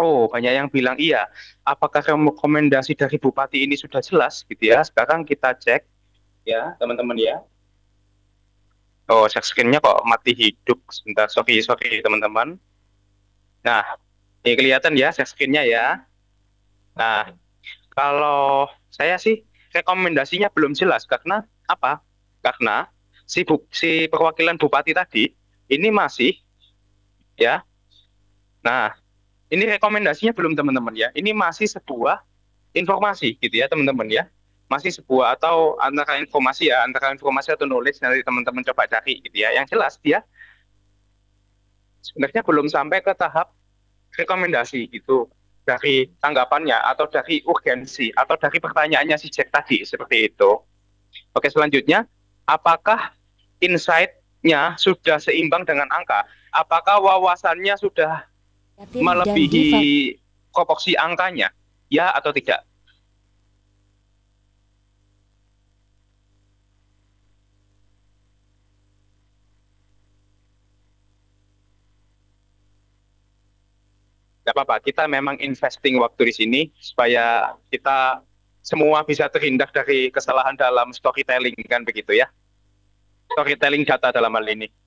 Oh, banyak yang bilang iya. Apakah rekomendasi dari Bupati ini sudah jelas gitu ya? Sekarang kita cek ya, teman-teman ya. Oh, share screen-nya kok mati hidup. Sebentar, sorry, sorry teman-teman. Nah, ini kelihatan ya share screen-nya ya. Nah, kalau saya sih rekomendasinya belum jelas karena apa? Karena si perwakilan Bupati tadi ini masih ya. Nah, ini rekomendasinya belum teman-teman ya. Ini masih sebuah informasi gitu ya teman-teman ya. Masih sebuah atau antara informasi atau knowledge nanti teman-teman coba cari gitu ya. Yang jelas dia sebenarnya belum sampai ke tahap rekomendasi gitu dari tanggapannya atau dari urgensi atau dari pertanyaannya si Jack tadi seperti itu. Oke, selanjutnya, apakah insight-nya sudah seimbang dengan angka? Apakah wawasannya sudah Yatin dan melebihi Diva. proporsi angkanya? Ya atau tidak? Tidak apa-apa, kita memang investing waktu di sini supaya kita semua bisa terhindar dari kesalahan dalam storytelling, kan begitu ya? Storytelling data dalam hal ini.